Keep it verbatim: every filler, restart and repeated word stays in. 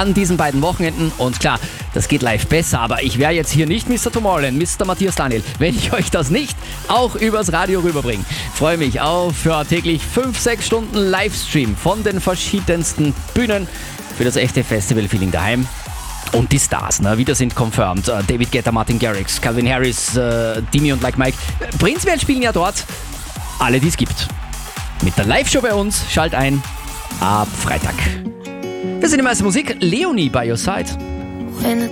an diesen beiden Wochenenden. Und klar, das geht live besser, aber ich wäre jetzt hier nicht Mister Tomorrowland, Mister Matthias Daniel, wenn ich euch das nicht auch übers Radio rüberbringe. Freue mich auf ja, täglich fünf, sechs Stunden Livestream von den verschiedensten Bühnen für das echte Festival-Feeling daheim. Und die Stars, ne? Wieder sind confirmed. Uh, David Guetta, Martin Garrix, Calvin Harris, uh, Dimi und Like Mike. Prinzipiell spielen ja dort alle, die es gibt. Mit der Live-Show bei uns, schalt ein ab Freitag. Wir sind im Meiste Musik. Leonie by your side. When the